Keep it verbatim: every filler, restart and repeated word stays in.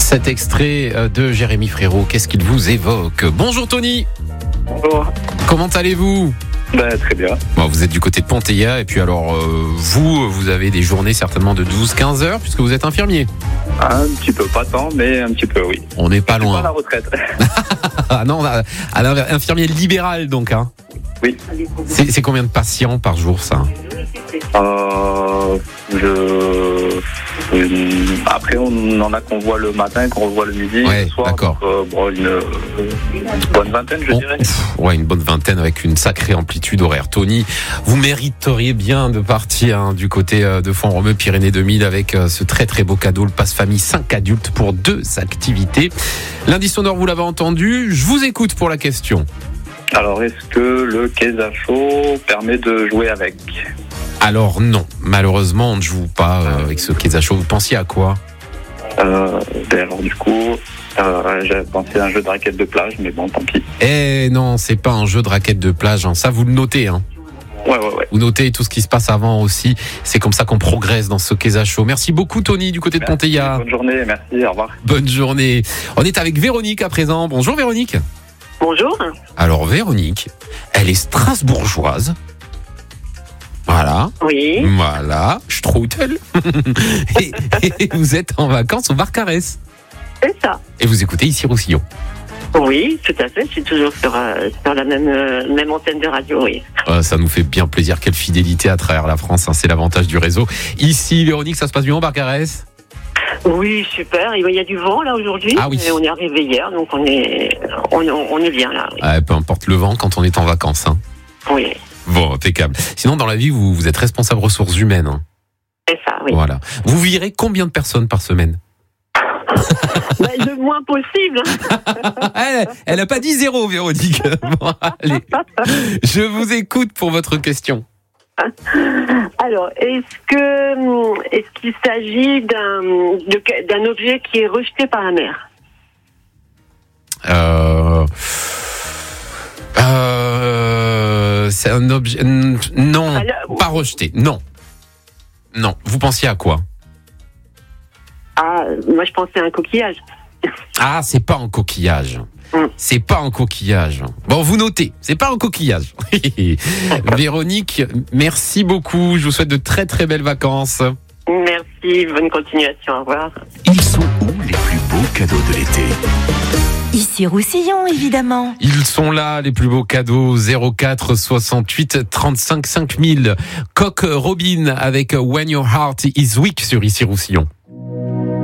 Cet extrait de Jérémy Frérot, qu'est-ce qu'il vous évoque? Bonjour Tony. Bonjour. Comment allez-vous? Ben, très bien. Bon, vous êtes du côté de Ponteilla et puis alors euh, vous, vous avez des journées certainement de douze à quinze heures puisque vous êtes infirmier. Un petit peu, pas tant, mais un petit peu, oui. On n'est pas C'est loin. pas la retraite. Ah non, à, à l'inverse, infirmier libéral donc. Hein. Oui. C'est, c'est combien de patients par jour ça? Euh, je... Après, on en a qu'on voit le matin, qu'on revoit le midi, Ouais, le soir. d'accord. Donc, euh, bon, une, une bonne vingtaine, je Bon, dirais. pff, ouais, une bonne vingtaine avec une sacrée amplitude horaire. Tony, vous mériteriez bien de partir hein, du côté euh, de Font-Romeu, Pyrénées deux mille avec euh, ce très très beau cadeau, le passe famille cinq adultes pour deux activités. Lundi sonore, vous l'avez entendu. Je vous écoute pour la question. Alors, est-ce que le Quezachot permet de jouer avec? Alors non, malheureusement on ne joue pas euh, avec ce Quezachot. Vous pensiez à quoi? euh, ben alors, du coup, euh, j'avais pensé à un jeu de raquettes de plage, mais bon, tant pis. Eh non, c'est pas un jeu de raquettes de plage. Hein. Ça, vous le notez. Hein. Ouais, ouais, ouais. Vous notez tout ce qui se passe avant aussi. C'est comme ça qu'on progresse dans ce Quezachot. Merci beaucoup Tony du côté de Merci, Ponteilla. bonne journée, merci, au revoir. Bonne journée. On est avec Véronique à présent. Bonjour Véronique. Bonjour. Alors Véronique, elle est strasbourgeoise. Voilà. Oui. Voilà. Strudel. et, et vous êtes en vacances au Barcarès. C'est ça. Et vous écoutez ici Roussillon. Oui, tout à fait. Je suis toujours sur, euh, sur la même, euh, même antenne de radio, oui. Euh, ça nous fait bien plaisir. Quelle fidélité à travers la France. Hein, c'est l'avantage du réseau. Ici, Véronique, ça se passe bien au Barcarès? Oui, super. Il y a du vent là aujourd'hui. Ah oui. Et on est arrivé hier, donc on est, on, on est bien là. Oui. Ouais, peu importe le vent quand on est en vacances. Hein. Oui. Bon, impeccable. Sinon, dans la vie, vous, vous êtes responsable ressources humaines. Hein. C'est ça, oui. Voilà. Vous virez combien de personnes par semaine? Bah, le moins possible. elle, elle a pas dit zéro, Véronique. Bon, allez. Je vous écoute pour votre question. Alors, est-ce que, est-ce qu'il s'agit d'un, de- d'un objet qui est rejeté par la mer? Euh... Euh... C'est un objet... Non, Alors, pas rejeté. Non. Non. Vous pensiez à quoi? Ah, moi je pensais à un coquillage. Ah, c'est pas un coquillage. Mm. C'est pas un coquillage. Bon, vous notez, c'est pas un coquillage. Véronique, merci beaucoup. Je vous souhaite de très très belles vacances. Merci, bonne continuation, au revoir. Ils sont où les plus beaux cadeaux de l'été? Ici Roussillon, évidemment. Ils sont là, les plus beaux cadeaux. zéro quatre soixante-huit trente-cinq cinq mille. Coq Robin avec When Your Heart Is Weak sur Ici Roussillon.